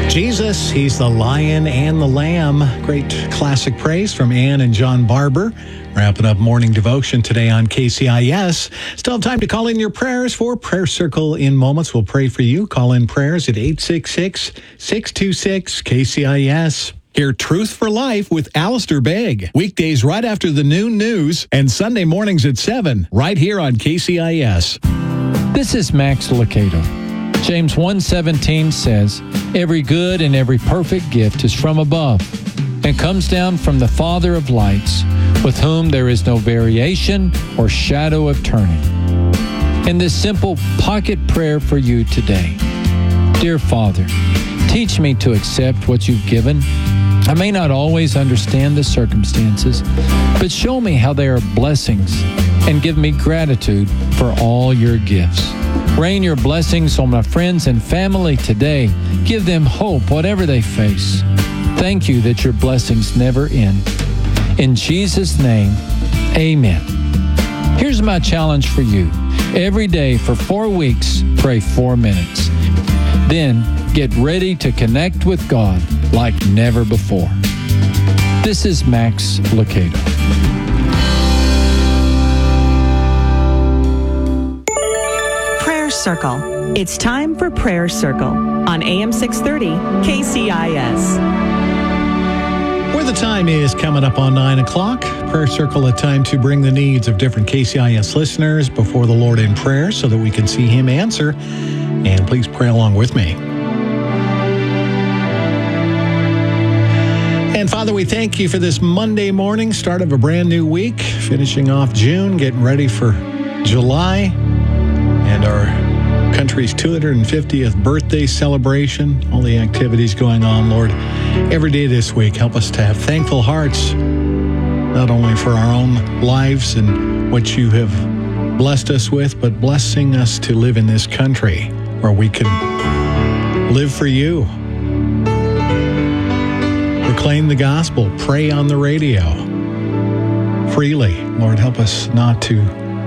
Jesus, He's the Lion and the Lamb. Great classic praise from Ann and John Barber. Wrapping up morning devotion today on KCIS. Still have time to call in your prayers for Prayer Circle in moments. We'll pray for you. Call in prayers at 866-626-KCIS. Hear Truth for Life with Alistair Begg. Weekdays right after the noon news and Sunday mornings at 7, right here on KCIS. This is Max Lucado. James 1:17 says, "Every good and every perfect gift is from above and comes down from the Father of lights, with whom there is no variation or shadow of turning." In this simple pocket prayer for you today, dear Father, teach me to accept what you've given. I may not always understand the circumstances, but show me how they are blessings and give me gratitude for all your gifts. Rain your blessings on my friends and family today. Give them hope, whatever they face. Thank you that your blessings never end. In Jesus' name, amen. Here's my challenge for you. Every day for 4 weeks, pray 4 minutes. Then get ready to connect with God like never before. This is Max Lucado. Prayer Circle. It's time for Prayer Circle on AM 630 KCIS. Where the time is coming up on 9 o'clock. Prayer Circle, a time to bring the needs of different KCIS listeners before the Lord in prayer so that we can see Him answer. And please pray along with me. And Father, we thank you for this Monday morning, start of a brand new week, finishing off June, getting ready for July, and our country's 250th birthday celebration, all the activities going on, Lord. Every day this week, help us to have thankful hearts, not only for our own lives and what you have blessed us with, but blessing us to live in this country where we can live for you. Proclaim the gospel, pray on the radio freely. Lord, help us not to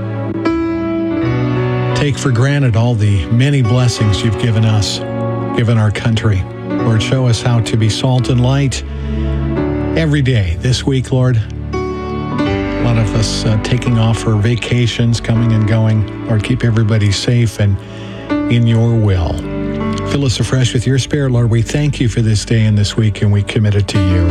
take for granted all the many blessings you've given us, given our country. Lord, show us how to be salt and light every day. This week, Lord, a lot of us taking off for vacations, coming and going. Lord, keep everybody safe and in your will. Fill us afresh with your Spirit, Lord. We thank you for this day and this week, and we commit it to you.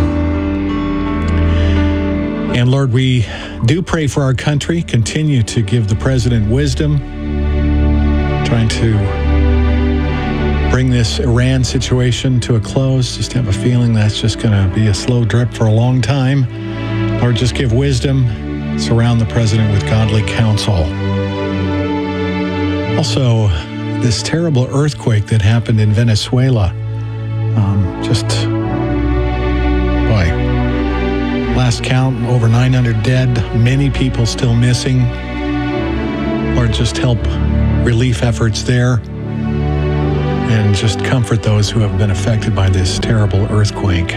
And Lord, we do pray for our country. Continue to give the President wisdom, trying to bring this Iran situation to a close. Just have a feeling that's just going to be a slow drip for a long time. Lord, just give wisdom. Surround the President with godly counsel. Also, this terrible earthquake that happened in Venezuela. Last count, over 900 dead, many people still missing. Lord, just help relief efforts there and just comfort those who have been affected by this terrible earthquake.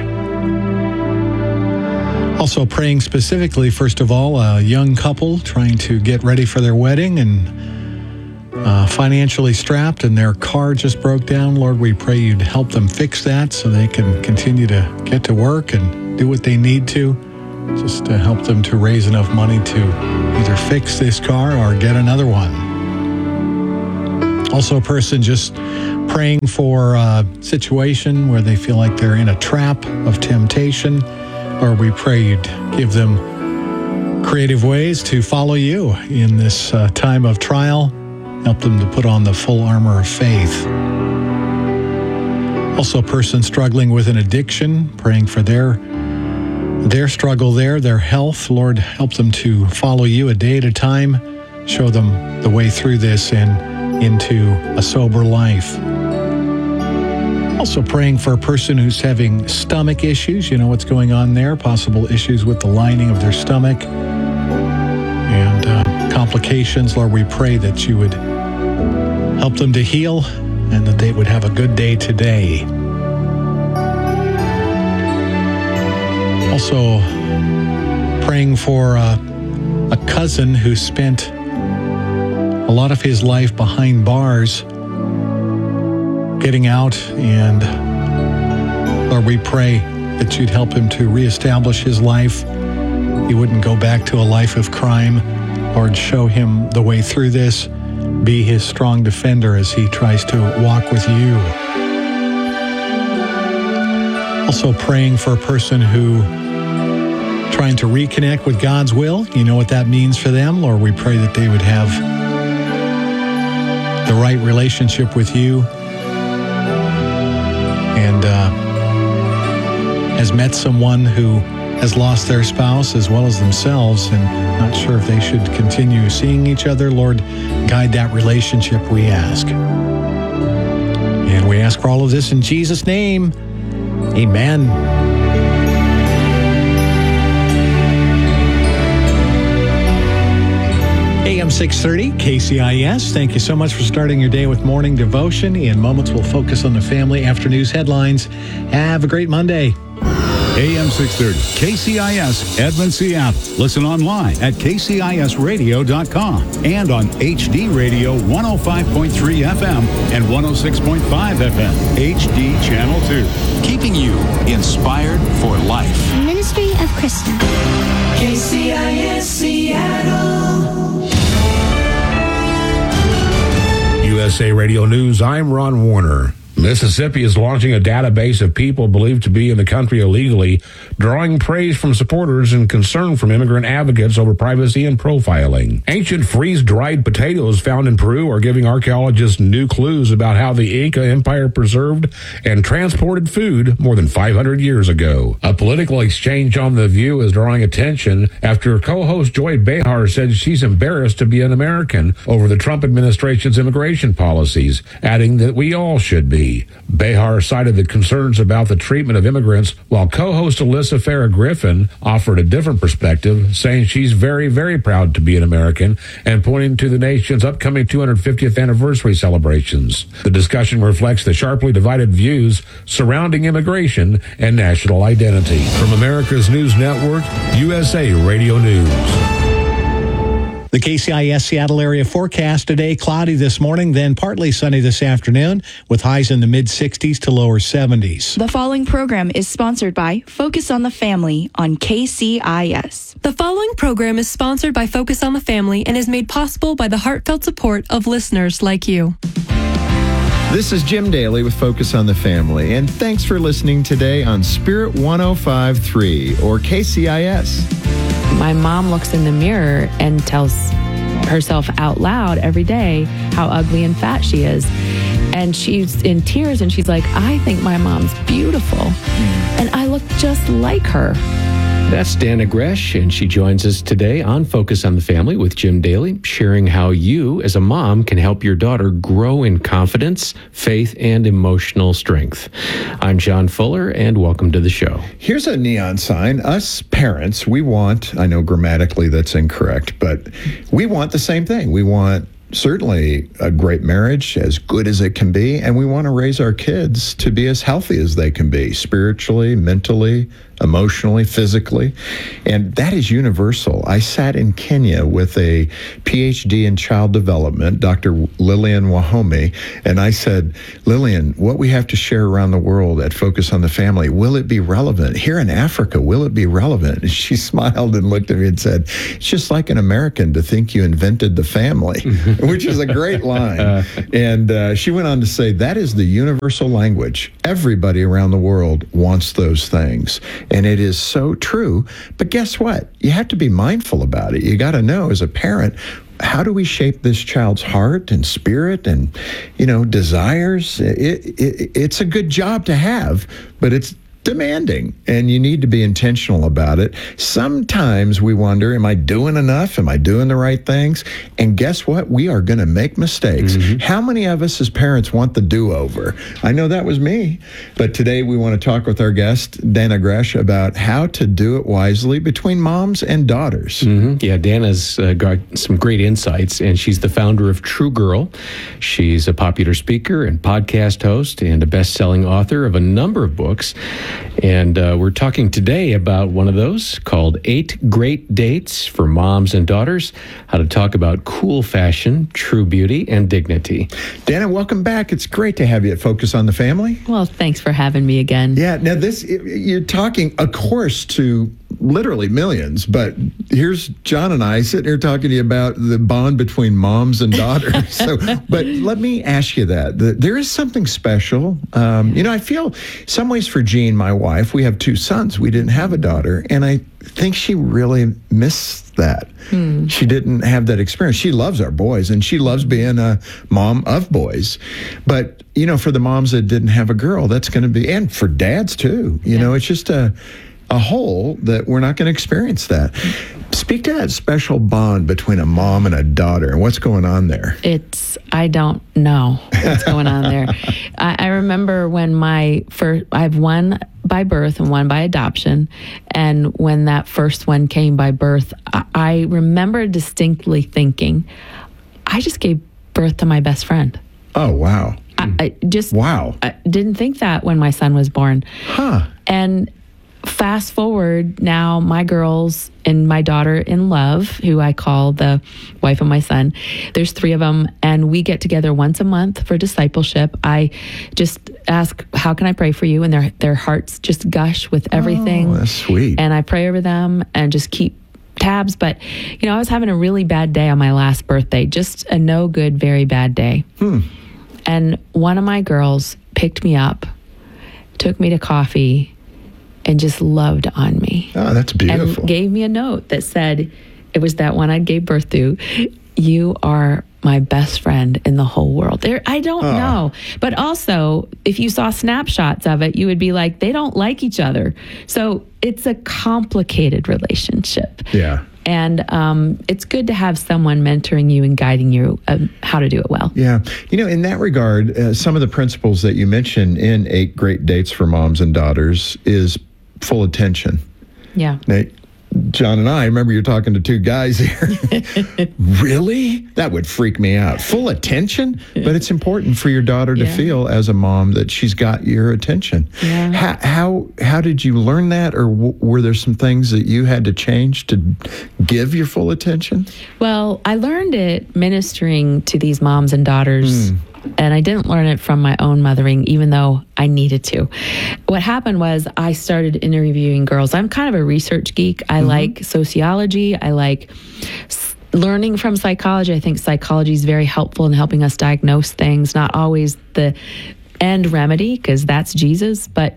Also praying specifically, first of all, a young couple trying to get ready for their wedding and financially strapped, and their car just broke down. Lord, we pray you'd help them fix that so they can continue to get to work and do what they need to, just to help them to raise enough money to either fix this car or get another one. Also, a person just praying for a situation where they feel like they're in a trap of temptation. Lord, we pray you'd give them creative ways to follow you in this time of trial. Help them to put on the full armor of faith. Also, a person struggling with an addiction, praying for their struggle there, their health. Lord, help them to follow you a day at a time. Show them the way through this and into a sober life. Also praying for a person who's having stomach issues. You know what's going on there, possible issues with the lining of their stomach and complications. Lord, we pray that you would help them to heal and that they would have a good day today. Also praying for a cousin who spent a lot of his life behind bars, getting out and Lord, we pray that you'd help him to reestablish his life. He wouldn't go back to a life of crime. Lord, show him the way through this. Be his strong defender as he tries to walk with you. Also praying for a person who trying to reconnect with God's will. You know what that means for them. Lord, we pray that they would have the right relationship with you and has met someone who has lost their spouse as well as themselves and not sure if they should continue seeing each other. Lord, guide that relationship, we ask. And we ask for all of this in Jesus' name. Amen. AM 630, KCIS. Thank you so much for starting your day with morning devotion. In moments, we'll focus on the family after news headlines. Have a great Monday. AM 630, KCIS, Edmond, Seattle. Listen online at kcisradio.com and on HD Radio 105.3 FM and 106.5 FM, HD Channel 2. Keeping you inspired for life. Ministry of Christian. KCIS Seattle. USA Radio News, I'm Ron Warner. Mississippi is launching a database of people believed to be in the country illegally, drawing praise from supporters and concern from immigrant advocates over privacy and profiling. Ancient freeze-dried potatoes found in Peru are giving archaeologists new clues about how the Inca Empire preserved and transported food more than 500 years ago. A political exchange on The View is drawing attention after co-host Joy Behar said she's embarrassed to be an American over the Trump administration's immigration policies, adding that we all should be. Behar cited the concerns about the treatment of immigrants, while co-host Alyssa Farah Griffin offered a different perspective, saying she's very, very proud to be an American and pointing to the nation's upcoming 250th anniversary celebrations. The discussion reflects the sharply divided views surrounding immigration and national identity. From America's News Network, USA Radio News. The KCIS Seattle area forecast today, cloudy this morning, then partly sunny this afternoon with highs in the mid-60s to lower 70s. The following program is sponsored by Focus on the Family on KCIS. The following program is sponsored by Focus on the Family and is made possible by the heartfelt support of listeners like you. This is Jim Daly with Focus on the Family, and thanks for listening today on Spirit 105.3 or KCIS. My mom looks in the mirror and tells herself out loud every day how ugly and fat she is. And she's in tears and she's like, I think my mom's beautiful. And I look just like her. That's Dana Gresh, and she joins us today on Focus on the Family with Jim Daly, sharing how you, as a mom, can help your daughter grow in confidence, faith, and emotional strength. I'm John Fuller, and welcome to the show. Here's a neon sign. Us parents, we want, I know grammatically that's incorrect, but we want the same thing. We want certainly a great marriage, as good as it can be, and we want to raise our kids to be as healthy as they can be, spiritually, mentally, emotionally, physically, and that is universal. I sat in Kenya with a PhD in child development, Dr. Lillian Wahome, and I said, Lillian, what we have to share around the world at Focus on the Family, will it be relevant? Here in Africa, will it be relevant? And she smiled and looked at me and said, it's just like an American to think you invented the family, which is a great line. And she went on to say, that is the universal language. Everybody around the world wants those things. And it is so true. But guess what? You have to be mindful about it. You got to know as a parent, how do we shape this child's heart and spirit and, desires? It's a good job to have, but it's demanding, and you need to be intentional about it. Sometimes we wonder, am I doing enough? Am I doing the right things? And guess what? We are going to make mistakes. Mm-hmm. How many of us as parents want the do-over? I know that was me. But today we want to talk with our guest, Dana Gresh, about how to do it wisely between moms and daughters. Mm-hmm. Yeah, Dana's got some great insights, and she's the founder of True Girl. She's a popular speaker and podcast host and a best-selling author of a number of books. And we're talking today about one of those called 8 Great Dates for Moms and Daughters, how to talk about cool fashion, true beauty, and dignity. Dana, welcome back. It's great to have you at Focus on the Family. Well, thanks for having me again. Yeah, now you're talking, of course, to literally millions, but here's John and I sitting here talking to you about the bond between moms and daughters. But let me ask you that. There is something special. I feel some ways for Jean, my wife, we have 2 sons. We didn't have a daughter, and I think she really missed that. She didn't have that experience. She loves our boys, and she loves being a mom of boys. But, for the moms that didn't have a girl, that's going to be, and for dads too, it's just a hole that we're not going to experience that. Speak to that special bond between a mom and a daughter and what's going on there. I don't know what's going on there. I remember when I have one by birth and one by adoption. And when that first one came by birth, I remember distinctly thinking, I just gave birth to my best friend. Oh, wow. I didn't think that when my son was born. Huh. And fast forward now, my girls and my daughter in love, who I call the wife of my son, there's 3 of them, and we get together once a month for discipleship. I just ask, how can I pray for you? And their hearts just gush with everything. Oh, that's sweet. And I pray over them and just keep tabs. But, I was having a really bad day on my last birthday, just a no good, very bad day. And one of my girls picked me up, took me to coffee, and just loved on me. Oh, that's beautiful. And gave me a note that said, it was that one I gave birth to, you are my best friend in the whole world. I don't know. But also, if you saw snapshots of it, you would be like, they don't like each other. So it's a complicated relationship. Yeah. And it's good to have someone mentoring you and guiding you how to do it well. Yeah. In that regard, some of the principles that you mentioned in 8 Great Dates for Moms and Daughters is full attention. Yeah. Now, John and I remember you're talking to 2 guys here. Really? That would freak me out. Full attention? But it's important for your daughter to feel as a mom that she's got your attention. Yeah. How did you learn that? Or were there some things that you had to change to give your full attention? Well, I learned it ministering to these moms and daughters. And I didn't learn it from my own mothering, even though I needed to. What happened was I started interviewing girls. I'm kind of a research geek. I like sociology. I like learning from psychology. I think psychology is very helpful in helping us diagnose things, not always the end remedy, because that's Jesus. But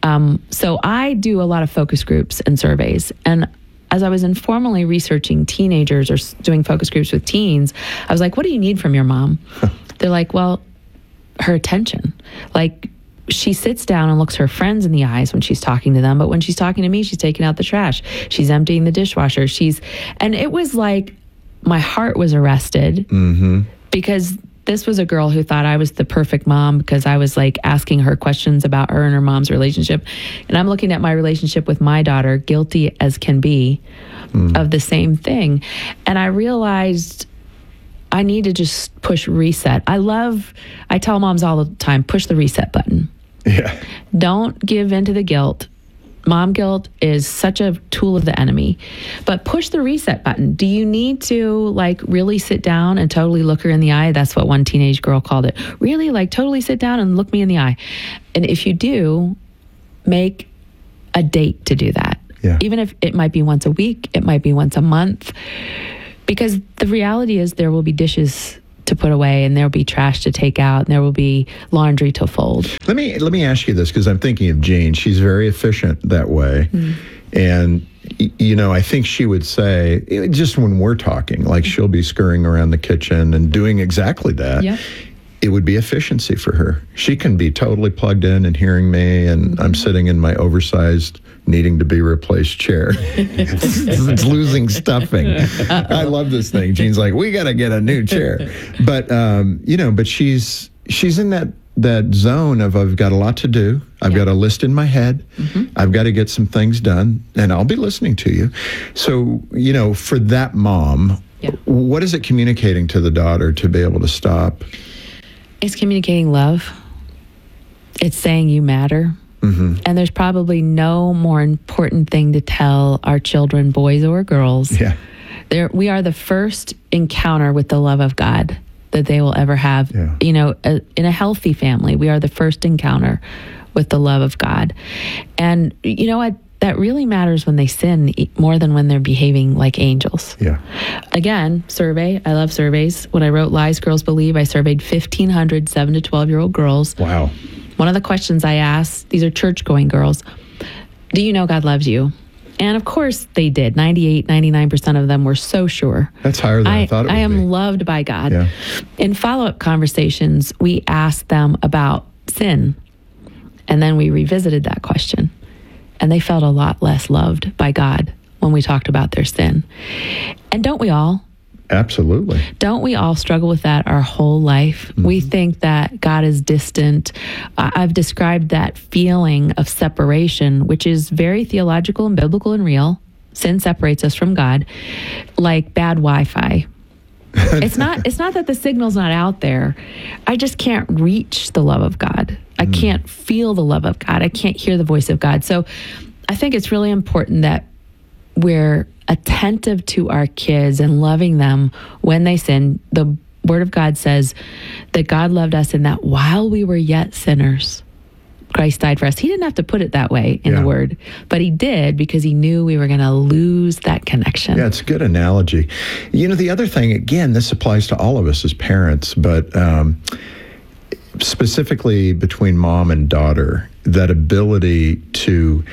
so I do a lot of focus groups and surveys. And as I was informally researching teenagers or doing focus groups with teens, I was like, what do you need from your mom? They're like, well, her attention. Like, she sits down and looks her friends in the eyes when she's talking to them. But when she's talking to me, she's taking out the trash. She's emptying the dishwasher. And it was like my heart was arrested because this was a girl who thought I was the perfect mom because I was like asking her questions about her and her mom's relationship. And I'm looking at my relationship with my daughter, guilty as can be, of the same thing. And I realized I need to just push reset. I tell moms all the time, push the reset button. Yeah. Don't give in to the guilt. Mom guilt is such a tool of the enemy. But push the reset button. Do you need to really sit down and totally look her in the eye? That's what one teenage girl called it. Really, totally sit down and look me in the eye. And if you do, make a date to do that. Yeah. Even if it might be once a week, it might be once a month. Because the reality is there will be dishes to put away and there will be trash to take out and there will be laundry to fold. Let me ask you this, because I'm thinking of Jean. She's very efficient that way. And, I think she would say, just when we're talking, she'll be scurrying around the kitchen and doing exactly that. Yeah. It would be efficiency for her. She can be totally plugged in and hearing me, and I'm sitting in my oversized, needing to be replaced chair. It's losing stuffing. I love this thing. Jean's like, we got to get a new chair. But, but she's in that zone of, I've got a lot to do. I've got a list in my head. I've got to get some things done, and I'll be listening to you. So, for that mom, what is it communicating to the daughter to be able to stop? It's communicating love. It's saying you matter. And there's probably no more important thing to tell our children, boys or girls. Yeah. We are the first encounter with the love of God that they will ever have. Yeah. You know, in a healthy family, we are the first encounter with the love of God. And you know what? That really matters when they sin more than when they're behaving like angels. Yeah. Again, survey. I love surveys. When I wrote Lies Girls Believe, I surveyed 1,500 7 to 12-year-old girls. Wow. One of the questions I asked, these are church-going girls, do you know God loves you? And of course they did. 98, 99% of them were so sure. That's higher than I thought it would I am be. loved by God. Yeah. In follow-up conversations, we asked them about sin. And then we revisited that question. And they felt a lot less loved by God when we talked about their sin. And don't we all? Absolutely. Don't we all struggle with that our whole life? We think that God is distant. I've described that feeling of separation, which is very theological and biblical and real. Sin separates us from God, like bad Wi-Fi. It's not that the signal's not out there. I just can't reach the love of God. I can't feel the love of God. I can't hear the voice of God. So I think it's really important that we're attentive to our kids and loving them when they sin. The Word of God says that God loved us in that while we were yet sinners, Christ died for us. He didn't have to put it that way in the Word, but he did because he knew we were going to lose that connection. Yeah, it's a good analogy. You know, the other thing, again, this applies to all of us as parents, but specifically between mom and daughter, that ability to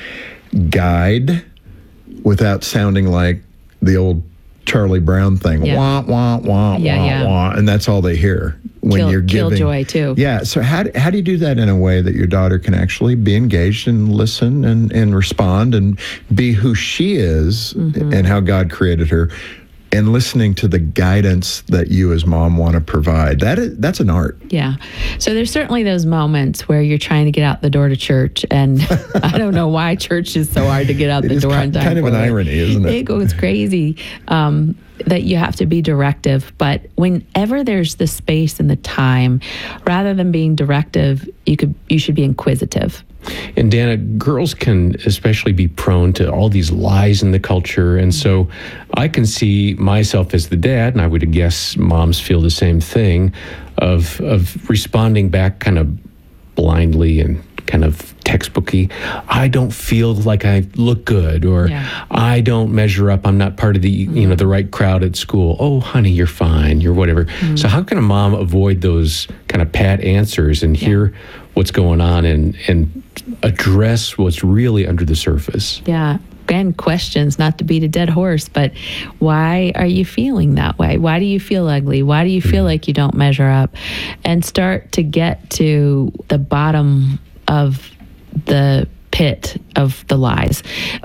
guide without sounding like the old Charlie Brown thing. Yeah. Wah, wah, wah, Yeah. wah, and that's all they hear when you're giving. Killjoy, too. Yeah, so how do you do that in a way that your daughter can actually be engaged and listen and respond and be who she is and how God created her, and listening to the guidance that you as mom want to provide? That's an art. Yeah. So there's certainly those moments where you're trying to get out the door to church, and I don't know why church is so hard to get out the door on time. Kind of an irony, isn't it? It goes crazy that you have to be directive. But whenever there's the space and the time, rather than being directive, you should be inquisitive. And Dana, girls can especially be prone to all these lies in the culture. And so I can see myself as the dad, and I would guess moms feel the same thing, of responding back kind of blindly and kind of textbooky. I don't feel like I look good, or I don't measure up. I'm not part of the the right crowd at school. Oh, honey, you're fine. You're whatever. So how can a mom avoid those kind of pat answers and hear what's going on and address what's really under the surface? Yeah. Again, questions, not to beat a dead horse, but why are you feeling that way? Why do you feel ugly? Why do you feel like you don't measure up? And start to get to the bottom of the pit of the lies.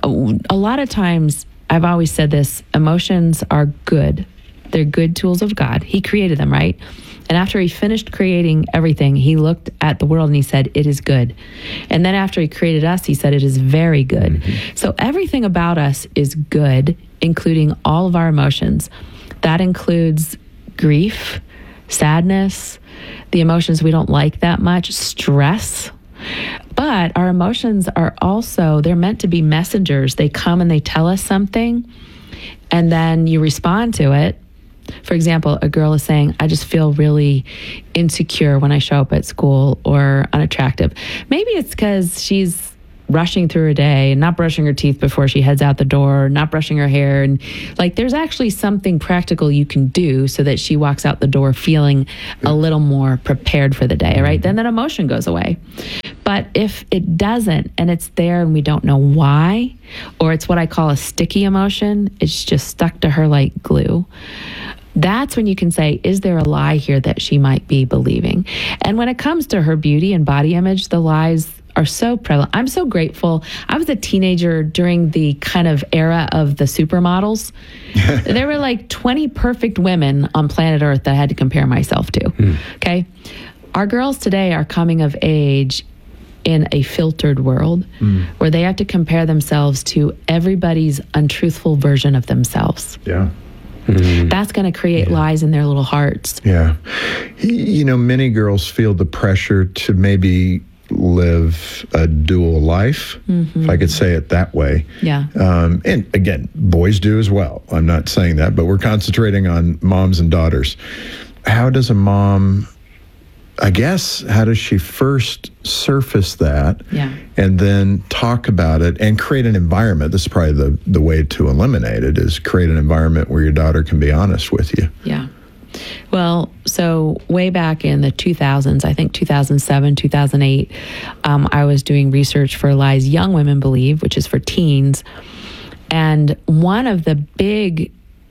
A lot of times, I've always said this, emotions are good. They're good tools of God. He created them, right? And after he finished creating everything, he looked at the world and he said, it is good. And then after he created us, he said, it is very good. So everything about us is good, including all of our emotions. That includes grief, sadness, the emotions we don't like that much, stress. But our emotions are also, they're meant to be messengers. They come and they tell us something, and then you respond to it. For example, a girl is saying, I just feel really insecure when I show up at school, or unattractive. Maybe it's because she's rushing through her day and not brushing her teeth before she heads out the door, not brushing her hair. And like, there's actually something practical you can do so that she walks out the door feeling a little more prepared for the day, right? Then that emotion goes away. But if it doesn't, and it's there and we don't know why, or it's what I call a sticky emotion, it's just stuck to her like glue, that's when you can say, is there a lie here that she might be believing? And when it comes to her beauty and body image, the lies are so prevalent. I'm so grateful. I was a teenager during the kind of era of the supermodels. There were like 20 perfect women on planet Earth that I had to compare myself to. Okay. Our girls today are coming of age in a filtered world where they have to compare themselves to everybody's untruthful version of themselves. Yeah. That's going to create lies in their little hearts. Yeah. You know, many girls feel the pressure to maybe live a dual life, if I could say it that way. Yeah. And again, boys do as well. I'm not saying that, but we're concentrating on moms and daughters. How does a mom, I guess, how does she first surface that and then talk about it and create an environment? This is probably the way to eliminate it, is create an environment where your daughter can be honest with you. Yeah. Well, so way back in the 2000s, I think 2007, 2008, I was doing research for Lies Young Women Believe, which is for teens. And one of the big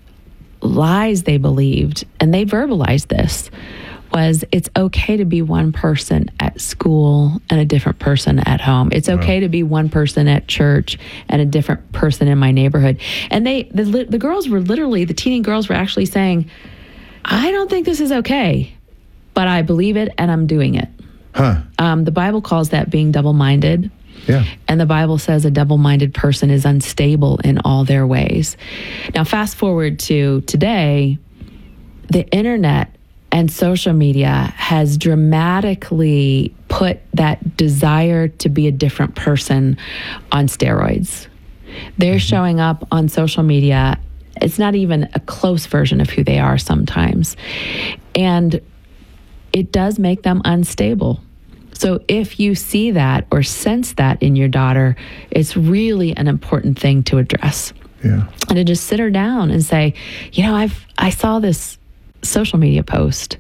lies they believed, and they verbalized this, was it's okay to be one person at school and a different person at home. It's okay to be one person at church and a different person in my neighborhood. And the girls were literally, the teen girls were actually saying, I don't think this is okay, but I believe it and I'm doing it. The Bible calls that being double-minded. Yeah. And the Bible says a double-minded person is unstable in all their ways. Now, fast forward to today, the internet and social media has dramatically put that desire to be a different person on steroids. They're showing up on social media. It's not even a close version of who they are sometimes. And it does make them unstable. So if you see that or sense that in your daughter, it's really an important thing to address. Yeah. And to just sit her down and say, I saw this social media post.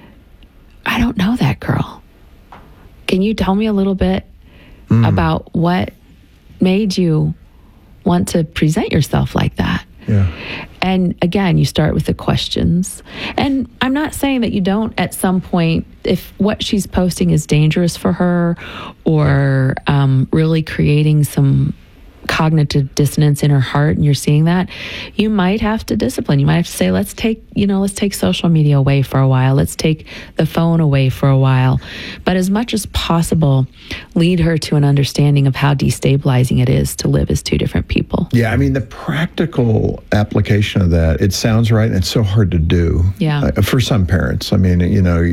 I don't know that girl. Can you tell me a little bit about what made you want to present yourself like that? Yeah. And again, you start with the questions. And I'm not saying that you don't at some point, if what she's posting is dangerous for her or really creating some cognitive dissonance in her heart, and you're seeing that, you might have to discipline. You might have to say, let's take social media away for a while. Let's take the phone away for a while. But as much as possible, lead her to an understanding of how destabilizing it is to live as two different people. Yeah, I mean, the practical application of that, it sounds right, and it's so hard to do. Yeah. For some parents. I mean,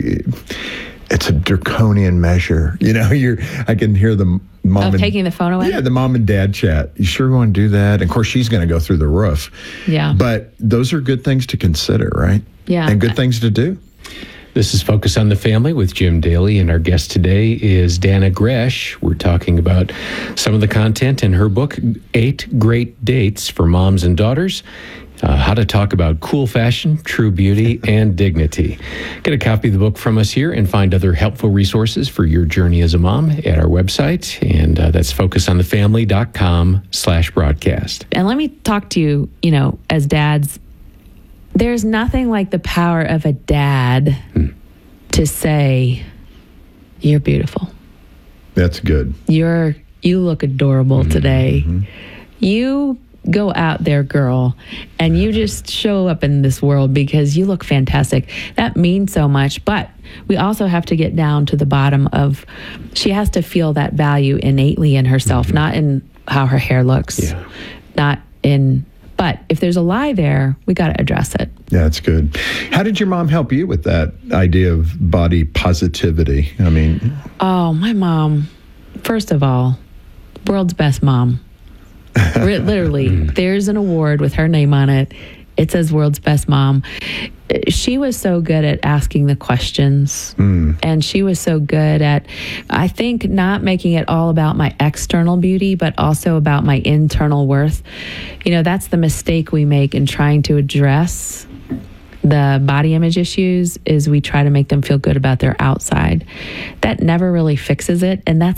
it's a draconian measure. I can hear the mom taking the phone away? Yeah, the mom and dad chat. You sure want to do that? And of course, she's going to go through the roof. Yeah. But those are good things to consider, right? Yeah. And good things to do. This is Focus on the Family with Jim Daly, and our guest today is Dannah Gresh. We're talking about some of the content in her book, 8 Great Dates for Moms and Daughters. How to talk about cool fashion, true beauty, and dignity. Get a copy of the book from us here and find other helpful resources for your journey as a mom at our website. And that's focusonthefamily.com/broadcast. And let me talk to you, as dads, there's nothing like the power of a dad to say, you're beautiful. That's good. You look adorable today. You go out there, girl, and you just show up in this world because you look fantastic. That means so much. But we also have to get down to the bottom of, she has to feel that value innately in herself, not in how her hair looks, but if there's a lie there, we got to address it. Yeah, that's good. How did your mom help you with that idea of body positivity? I mean, my mom, first of all, world's best mom. Literally, there's an award with her name on it. It says world's best mom. She was so good at asking the questions. And she was so good at, I think, not making it all about my external beauty, but also about my internal worth. That's the mistake we make in trying to address the body image issues, is we try to make them feel good about their outside. That never really fixes it. And that's